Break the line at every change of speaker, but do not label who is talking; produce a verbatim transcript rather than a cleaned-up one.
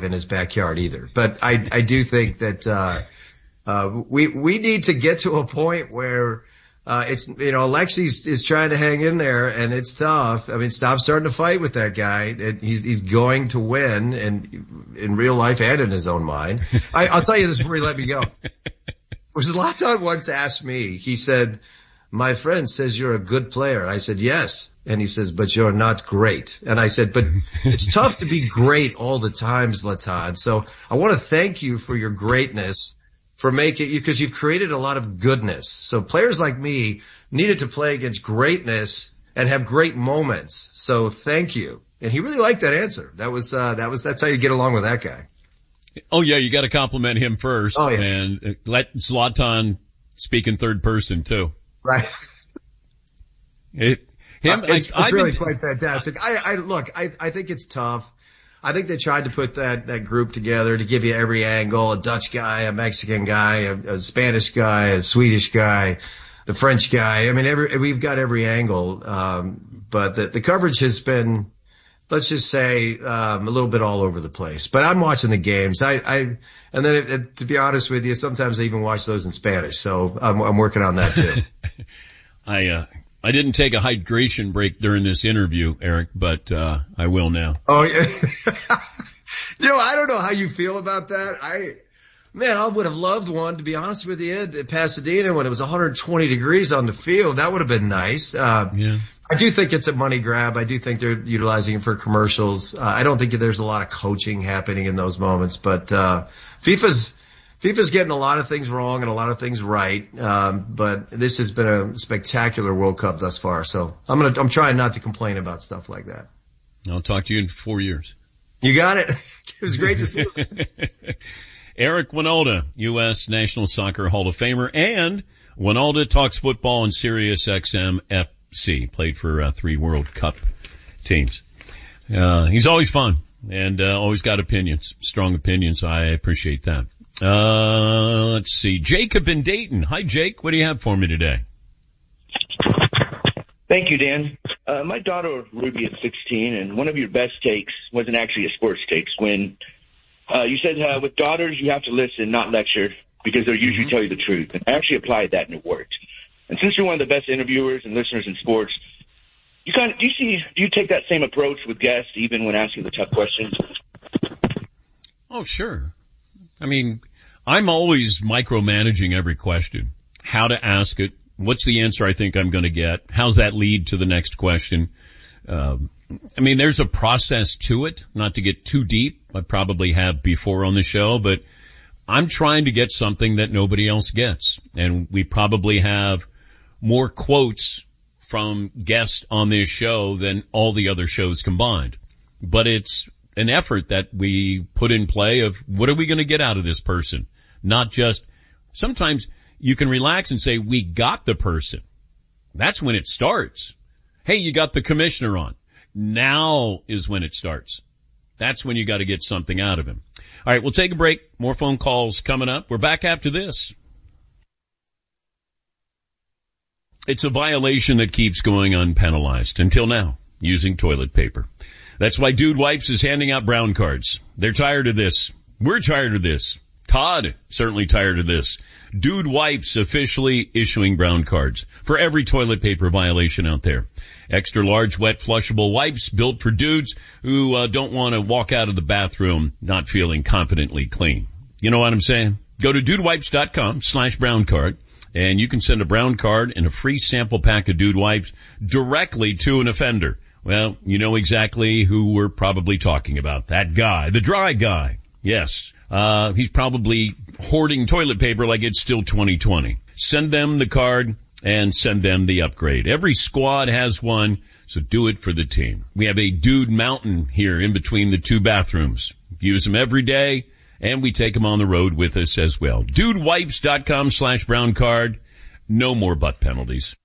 in his backyard either. But I, I do think that, uh, uh, we, we need to get to a point where, uh, it's, you know, Alexi's is trying to hang in there and it's tough. I mean, stop starting to fight with that guy. He's, he's going to win and in real life and in his own mind. I, I'll tell you this before you let me go. Zlatan once asked me, he said, my friend says you're a good player. I said, yes. And he says, but you're not great. And I said, but it's tough to be great all the time, Zlatan. So I want to thank you for your greatness, for making you, because you've created a lot of goodness. So players like me needed to play against greatness and have great moments. So thank you. And he really liked that answer. That was, uh, that was, that's how you get along with that guy.
Oh yeah, you got to compliment him first.
Oh yeah.
And let Zlatan speak in third person too.
Right.
It, him,
uh, it's,
I,
it's really
been,
quite fantastic. I, I look, I, I think it's tough. I think they tried to put that, that group together to give you every angle, a Dutch guy, a Mexican guy, a, a Spanish guy, a Swedish guy, the French guy. I mean, every, we've got every angle. Um, but the, the coverage has been, let's just say, um, a little bit all over the place. But I'm watching the games. I, I, and then it, it, to be honest with you, sometimes I even watch those in Spanish. So I'm, I'm working on that too.
I, uh, I didn't take a hydration break during this interview, Eric, but, uh, I will now.
Oh, yeah. You know, I don't know how you feel about that. I, man, I would have loved one, to be honest with you, at Pasadena when it was one hundred twenty degrees on the field. That would have been nice. Uh,
yeah.
I do think it's a money grab. I do think they're utilizing it for commercials. Uh, I don't think there's a lot of coaching happening in those moments, but, uh, FIFA's, FIFA's getting a lot of things wrong and a lot of things right. Um, but this has been a spectacular World Cup thus far. So I'm going to, I'm trying not to complain about stuff like that.
I'll talk to you in four years.
You got it. It was great to see you.
Eric Wynalda, U S National Soccer Hall of Famer, and Wynalda Talks Football on Sirius X M F C. Played for uh, three World Cup teams. Uh, he's always fun and uh, always got opinions, strong opinions. I appreciate that. Uh, let's see. Jacob in Dayton. Hi, Jake. What do you have for me today?
Thank you, Dan. Uh, my daughter, Ruby, is sixteen, and one of your best takes wasn't actually a sports takes when uh, you said uh, with daughters you have to listen, not lecture, because they'll usually mm-hmm. tell you the truth. And I actually applied that, and it worked. And since you're one of the best interviewers and listeners in sports, you kind of, do you see, do you take that same approach with guests, even when asking the tough questions?
Oh, sure. I mean, I'm always micromanaging every question. How to ask it. What's the answer I think I'm going to get? How's that lead to the next question? Um, I mean, there's a process to it, not to get too deep. I probably have before on the show, but I'm trying to get something that nobody else gets. And we probably have more quotes from guests on this show than all the other shows combined. But it's an effort that we put in play of what are we going to get out of this person? Not just, sometimes you can relax and say, we got the person. That's when it starts. Hey, you got the commissioner on. Now is when it starts. That's when you got to get something out of him. All right, we'll take a break. More phone calls coming up. We're back after this. It's a violation that keeps going unpenalized until now, using toilet paper. That's why Dude Wipes is handing out brown cards. They're tired of this. We're tired of this. Todd, certainly tired of this. Dude Wipes officially issuing brown cards for every toilet paper violation out there. Extra large wet flushable wipes built for dudes who uh, don't want to walk out of the bathroom not feeling confidently clean. You know what I'm saying? Go to dudewipes.com slash brown card and you can send a brown card and a free sample pack of Dude Wipes directly to an offender. Well, you know exactly who we're probably talking about. That guy, the dry guy. Yes. Uh, he's probably hoarding toilet paper like it's still twenty twenty. Send them the card and send them the upgrade. Every squad has one, so do it for the team. We have a Dude Mountain here in between the two bathrooms. Use them every day, and we take them on the road with us as well. Dudewipes.com slash brown card. No more butt penalties.